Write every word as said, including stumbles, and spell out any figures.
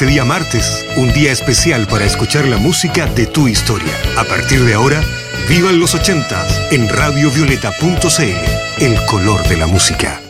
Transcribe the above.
este día martes, un día especial para escuchar la música de tu historia. A partir de ahora, vivan los ochentas en radio violeta punto c l, el color de la música.